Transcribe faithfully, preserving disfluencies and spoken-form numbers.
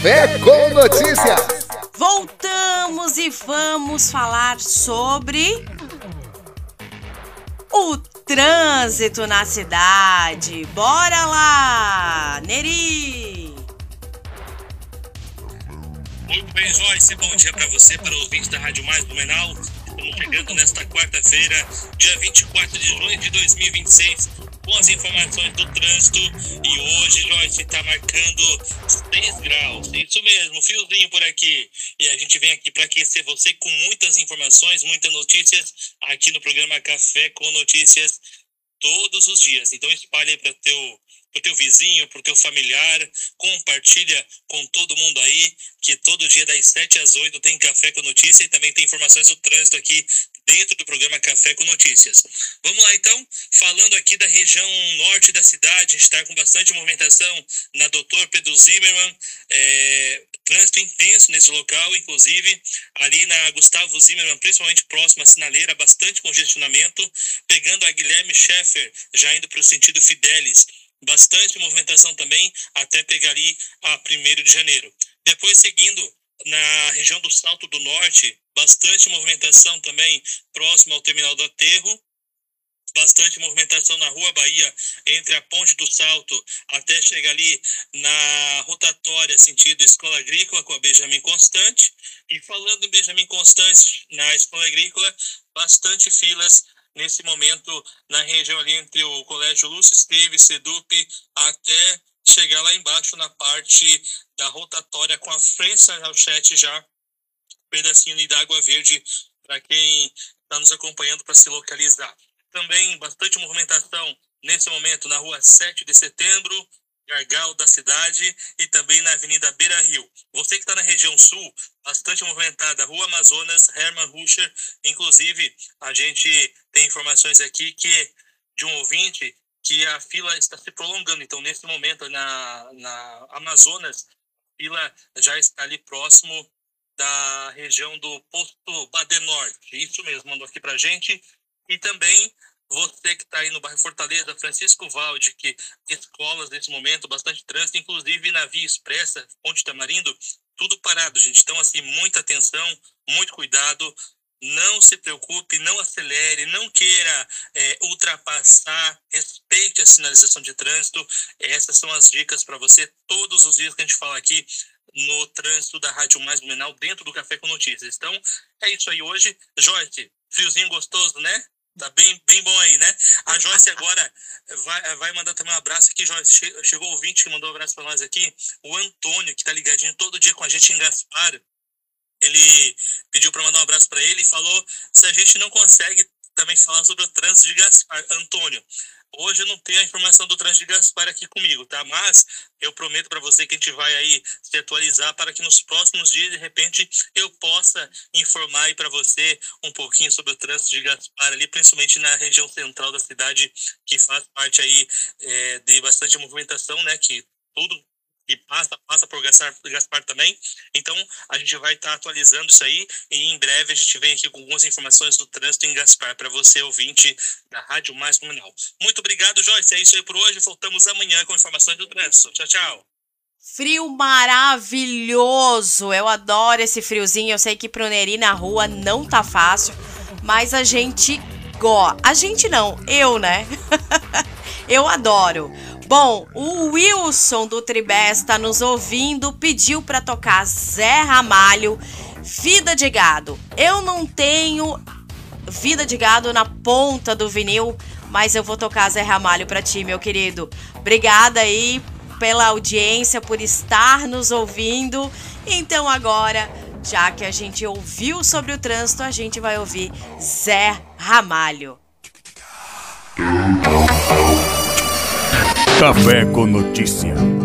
Café com Notícias. Voltamos e vamos falar sobre o trânsito na cidade. Bora lá, Neri! Muito bem, Joyce, bom dia para você, para os ouvintes da Rádio Mais Blumenau. Estamos chegando nesta quarta-feira, dia vinte e quatro de junho de dois mil e vinte e seis, com as informações do trânsito. E hoje, Joyce, está marcando seis graus. Isso mesmo, fiozinho por aqui. E a gente vem aqui para aquecer você com muitas informações, muitas notícias, aqui no programa Café com Notícias, todos os dias. Então espalhe aí para teu pro teu vizinho, pro teu familiar, compartilha com todo mundo aí, que todo dia das sete às oito tem Café com Notícias e também tem informações do trânsito aqui dentro do programa Café com Notícias. Vamos lá então, falando aqui da região norte da cidade, a gente está com bastante movimentação na doutor Pedro Zimmermann, é, trânsito intenso nesse local, inclusive ali na Gustavo Zimmermann, principalmente próximo à sinaleira, bastante congestionamento, pegando a Guilherme Schaeffer, já indo para o sentido Fidelis. Bastante movimentação também, até pegar ali a primeiro de janeiro. Depois, seguindo na região do Salto do Norte, bastante movimentação também próximo ao terminal do Aterro. Bastante movimentação na Rua Bahia, entre a Ponte do Salto até chegar ali na rotatória sentido Escola Agrícola com a Benjamin Constant. E falando em Benjamin Constant, na Escola Agrícola, bastante filas nesse momento, na região ali entre o Colégio Lúcio Esteves, Sedup, até chegar lá embaixo na parte da rotatória com a França Rauchete, já pedacinho ali da Água Verde, para quem está nos acompanhando para se localizar. Também bastante movimentação nesse momento na rua sete de setembro, Gargalo da cidade, e também na Avenida Beira Rio. Você que está na região sul, bastante movimentada, Rua Amazonas, Hermann Ruscher. Inclusive, a gente tem informações aqui que de um ouvinte que a fila está se prolongando. Então, nesse momento, na, na Amazonas, a fila já está ali próximo da região do posto Badenorte. Isso mesmo, mandou aqui para a gente. E também você que está aí no bairro Fortaleza, Francisco Valde, que escolas nesse momento, bastante trânsito, inclusive na Via Expressa, Ponte Tamarindo, tudo parado, gente. Então, assim, muita atenção, muito cuidado, não se preocupe, não acelere, não queira é, ultrapassar, respeite a sinalização de trânsito. Essas são as dicas para você todos os dias que a gente fala aqui no trânsito da Rádio Mais Blumenau, dentro do Café com Notícias. Então, é isso aí hoje. Joyce, friozinho gostoso, né? Tá bem, bem bom aí, né? A Joyce agora vai, vai mandar também um abraço aqui, Joyce. Chegou o ouvinte que mandou um abraço para nós aqui. O Antônio, que tá ligadinho todo dia com a gente em Gaspar. Ele pediu para mandar um abraço para ele e falou se a gente não consegue também falar sobre o trânsito de Gaspar. Antônio, hoje eu não tenho a informação do trânsito de Gaspar aqui comigo, tá? Mas eu prometo para você que a gente vai aí se atualizar para que nos próximos dias, de repente, eu possa informar aí para você um pouquinho sobre o trânsito de Gaspar ali, principalmente na região central da cidade, que faz parte aí é, de bastante movimentação, né? Que tudo que passa, passa por Gaspar, Gaspar também. Então, a gente vai estar tá atualizando isso aí e em breve a gente vem aqui com algumas informações do trânsito em Gaspar para você, ouvinte da Rádio Mais Blumenau. Muito obrigado, Joyce. É isso aí por hoje. Voltamos amanhã com informações do trânsito. Tchau, tchau. Frio maravilhoso. Eu adoro esse friozinho. Eu sei que pro Neri na rua não tá fácil, mas a gente gosta. A gente não, eu, né? Eu adoro. Bom, o Wilson do Tribé está nos ouvindo, pediu para tocar Zé Ramalho, Vida de Gado. Eu não tenho Vida de Gado na ponta do vinil, mas eu vou tocar Zé Ramalho para ti, meu querido. Obrigada aí pela audiência, por estar nos ouvindo. Então agora, já que a gente ouviu sobre o trânsito, a gente vai ouvir Zé Ramalho. Café com Notícia.